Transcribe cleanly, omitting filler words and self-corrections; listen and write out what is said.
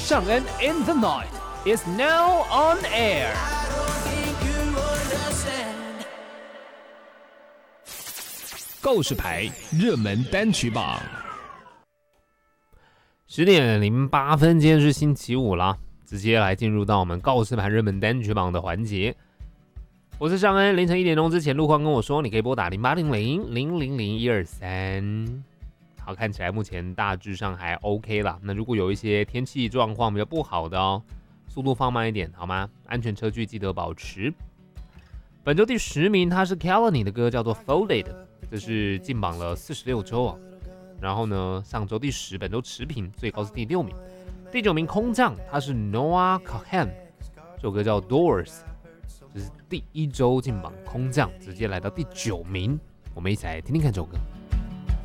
尚恩 in the night is now on air。告示牌热门单曲榜，10:08，今天是星期五啦，直接来进入到我们告示牌热门单曲榜的环节。我是尚恩，凌晨1点钟之前路况跟我说，你可以拨打0800000123。好，看起来目前大致上还 OK 啦。那如果有一些天气状况比较不好的哦，速度放慢一点好吗？安全车距记得保持。本周第10名，它是 Kelly 的歌，叫做 Folded， 这是进榜了46周啊。然后呢，上周第10，本周持平，最高是第6名。第9名空降，它是 Noah Kahan， 这首歌叫 Doors， 这是第1周进榜空降，直接来到第9名。我们一起来听听看这首歌。